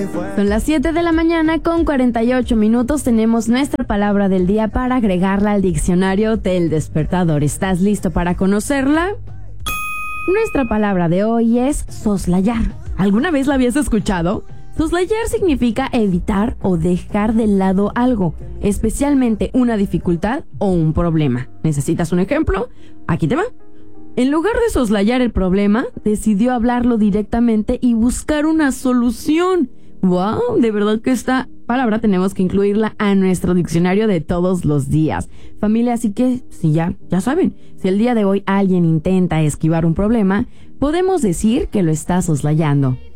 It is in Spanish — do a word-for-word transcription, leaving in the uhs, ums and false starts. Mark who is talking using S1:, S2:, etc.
S1: Son las siete de la mañana con cuarenta y ocho minutos. Tenemos nuestra palabra del día para agregarla al diccionario del Despertador. ¿Estás listo para conocerla? Nuestra palabra de hoy es soslayar. ¿Alguna vez la habías escuchado? Soslayar significa evitar o dejar de lado algo, especialmente una dificultad o un problema. ¿Necesitas un ejemplo? Aquí te va. En lugar de soslayar el problema, decidió hablarlo directamente y buscar una solución. ¡Wow! De verdad que esta palabra tenemos que incluirla a nuestro diccionario de todos los días. Familia, así que, si ya, ya saben, si el día de hoy alguien intenta esquivar un problema, podemos decir que lo está soslayando.